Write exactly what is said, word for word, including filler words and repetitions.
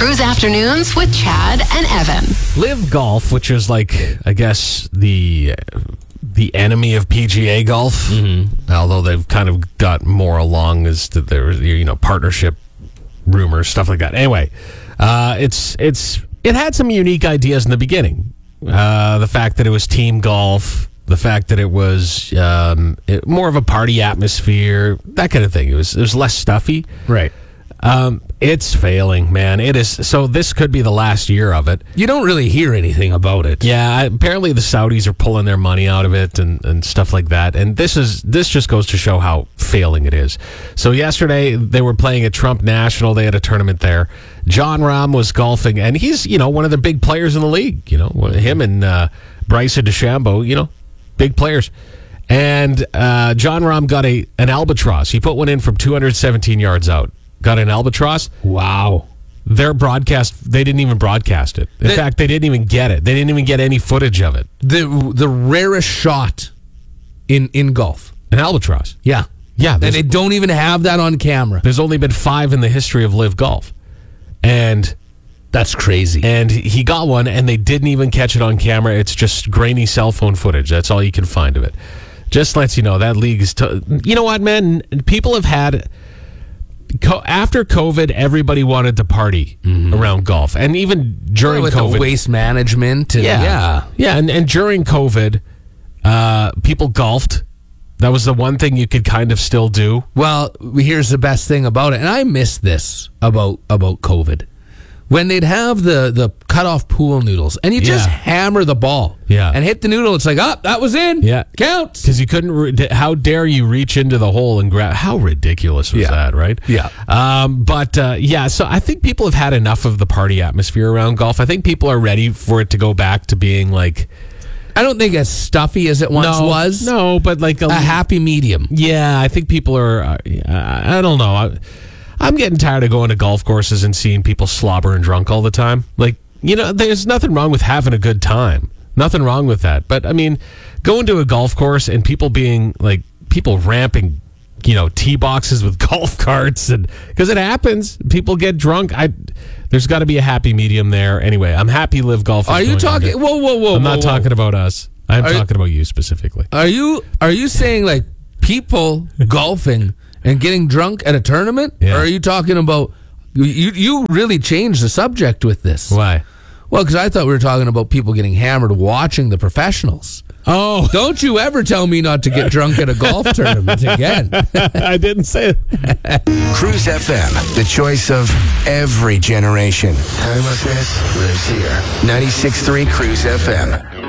Cruise Afternoons with Chad and Evan. Live Golf, which is like, I guess, the the enemy of P G A golf, mm-hmm. although they've kind of got more along as to their, you know, partnership rumors, stuff like that. Anyway, uh, it's it's it had some unique ideas in the beginning. Uh, the fact that it was team golf, the fact that it was um, it, more of a party atmosphere, that kind of thing. It was it was less stuffy. Right. Um, it's failing, man. It is. So this could be the last year of it. You don't really hear anything about it. Yeah, I, apparently the Saudis are pulling their money out of it and, and stuff like that. And this is this just goes to show how failing it is. So yesterday they were playing at Trump National. They had a tournament there. Jon Rahm was golfing, and he's, you know, one of the big players in the league. You know, him and uh, Bryson DeChambeau, you know, big players. And uh, Jon Rahm got a an albatross. He put one in from two hundred seventeen yards out. Got an albatross. Wow. Their broadcast, they didn't even broadcast it. In the, fact, they didn't even get it. They didn't even get any footage of it. The the rarest shot in, in golf. An albatross. Yeah. Yeah. And they don't even have that on camera. There's only been five in the history of Live Golf. And that's crazy. And he got one, and they didn't even catch it on camera. It's just grainy cell phone footage. That's all you can find of it. Just lets you know that league is... T- you know what, man? People have had... Co- after COVID, everybody wanted to party mm-hmm. around golf, and even during with COVID, the waste management. And, yeah, yeah, yeah, and, and during COVID, uh, people golfed. That was the one thing you could kind of still do. Well, here's the best thing about it, and I miss this about about COVID. When they'd have the, the cut-off pool noodles, and you just yeah. hammer the ball yeah. and hit the noodle, it's like, oh, that was in. Yeah. Counts. Because you couldn't, re- how dare you reach into the hole and grab, how ridiculous was yeah. that, right? Yeah. Um, but, uh, yeah, so I think people have had enough of the party atmosphere around golf. I think people are ready for it to go back to being like... I don't think as stuffy as it once no, was. No, but like a, a happy medium. Yeah, I think people are, uh, I, I don't know, I, I'm getting tired of going to golf courses and seeing people slobber and drunk all the time. Like, you know, there's nothing wrong with having a good time. Nothing wrong with that. But, I mean, going to a golf course and people being, like, people ramping, you know, tee boxes with golf carts, and because it happens. People get drunk. I There's got to be a happy medium there. Anyway, I'm happy Live Golf is Are you talking? Whoa, whoa, whoa. I'm whoa, not whoa. talking about us. I'm are talking you, about you specifically. Are you, are you saying, like, people golfing and getting drunk at a tournament? Yeah. Or are you talking about... You, you really changed the subject with this. Why? Well, because I thought we were talking about people getting hammered watching the professionals. Oh. Don't you ever tell me not to get drunk at a golf tournament again. I didn't say it. Cruise F M, the choice of every generation. Timelessness lives here. ninety-six point three Cruise F M.